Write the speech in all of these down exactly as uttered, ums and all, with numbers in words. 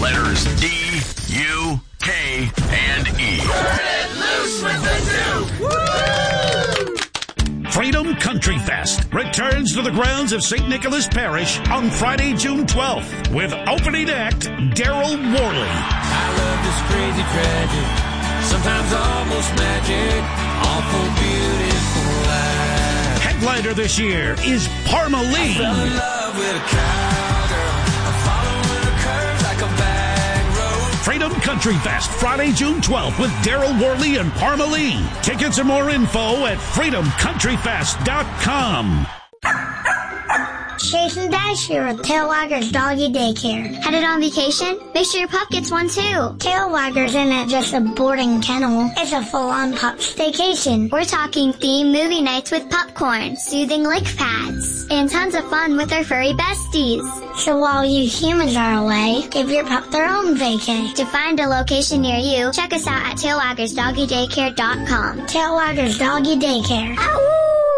Letters D, U, K, and E. Turn it loose with the zoo! Freedom Country Fest returns to the grounds of Saint Nicholas Parish on Friday, June twelfth, with opening act Daryl Worley. I love this crazy tragic, sometimes almost magic, awful beautiful life. Headliner this year is Parma Lee. I fell in love with a cowgirl, I'm following her curves like a back road. Freedom Country Fest, Friday, June twelfth, with Daryl Worley and Parma Lee. Tickets and more info at freedom country fest dot com. Chase and Dash here with Tailwagger's Doggy Daycare. Headed on vacation? Make sure your pup gets one too. Tailwagger's isn't just a boarding kennel. It's a full-on pup staycation. We're talking themed movie nights with popcorn, soothing lick pads, and tons of fun with our furry besties. So while you humans are away, give your pup their own vacay. To find a location near you, check us out at tailwaggers doggy daycare dot com. Tailwagger's Doggy Daycare. Ow!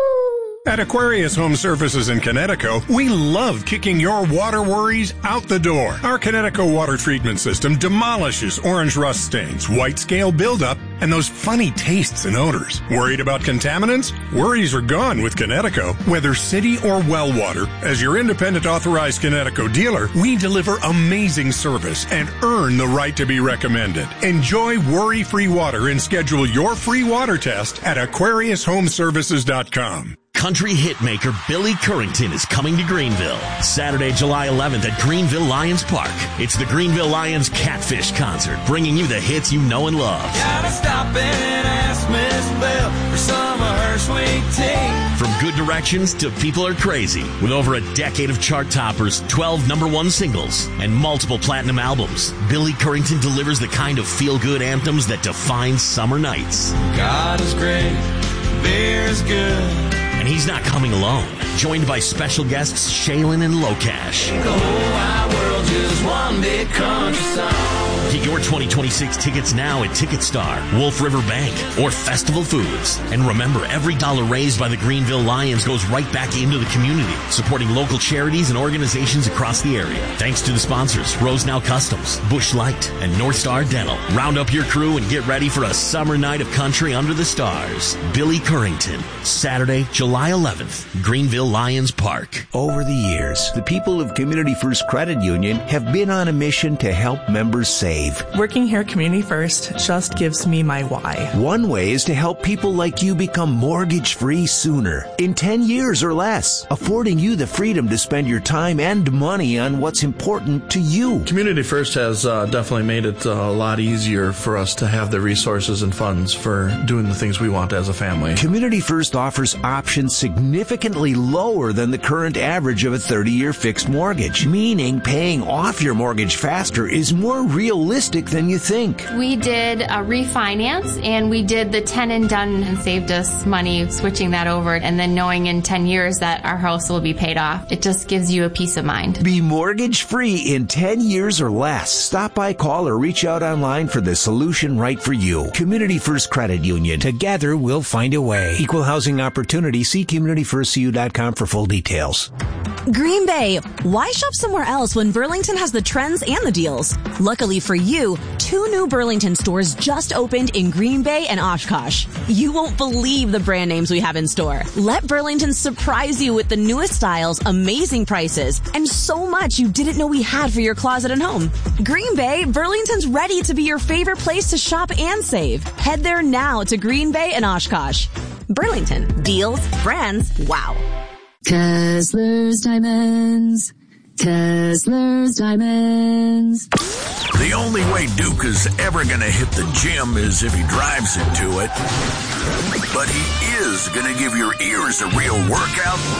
At Aquarius Home Services in Connecticut, we love kicking your water worries out the door. Our Connecticut water treatment system demolishes orange rust stains, white scale buildup, and those funny tastes and odors. Worried about contaminants? Worries are gone with Connecticut. Whether city or well water, as your independent authorized Connecticut dealer, we deliver amazing service and earn the right to be recommended. Enjoy worry-free water and schedule your free water test at aquarius home services dot com. Country hitmaker Billy Currington is coming to Greenville. Saturday, July eleventh at Greenville Lions Park. It's the Greenville Lions Catfish Concert, bringing you the hits you know and love. Gotta stop and ask Miss Bell for some of her sweet tea. From Good Directions to People Are Crazy. With over a decade of chart toppers, twelve number one singles, and multiple platinum albums, Billy Currington delivers the kind of feel-good anthems that define summer nights. God is great, beer is good. And he's not coming alone. Joined by special guests Shaylin and Locash. The whole wide world just one big country song. Get your twenty twenty-six tickets now at TicketStar, Wolf River Bank, or Festival Foods. And remember, every dollar raised by the Greenville Lions goes right back into the community, supporting local charities and organizations across the area. Thanks to the sponsors, Rosenau Customs, Busch Light, and North Star Dental. Round up your crew and get ready for a summer night of country under the stars. Billy Currington, Saturday, July eleventh, Greenville Lions Park. Over the years, the people of Community First Credit Union have been on a mission to help members save. Working here at Community First just gives me my why. One way is to help people like you become mortgage-free sooner, in ten years or less, affording you the freedom to spend your time and money on what's important to you. Community First has uh, definitely made it uh, a lot easier for us to have the resources and funds for doing the things we want as a family. Community First offers options significantly lower than the current average of a thirty-year fixed mortgage, meaning paying off your mortgage faster is more realistic than you think. We did a refinance and we did the ten and done and saved us money switching that over, and then knowing in ten years that our house will be paid off. It just gives you a peace of mind. Be mortgage free in ten years or less. Stop by, call, or reach out online for the solution right for you. Community First Credit Union. Together we'll find a way. Equal housing opportunity. See community first c u dot com for full details. Green Bay. Why shop somewhere else when Burlington has the trends and the deals? Luckily for you, two new Burlington stores just opened in Green Bay and Oshkosh. You won't believe the brand names we have in store. Let Burlington surprise you with the newest styles, amazing prices, and so much you didn't know we had for your closet and home. Green Bay, Burlington's ready to be your favorite place to shop and save. Head there now to Green Bay and Oshkosh. Burlington. Deals, brands, wow. Kessler's Diamonds. Kessler's Diamonds. The only way Duke is ever going to hit the gym is if he drives into it. But he is going to give your ears a real workout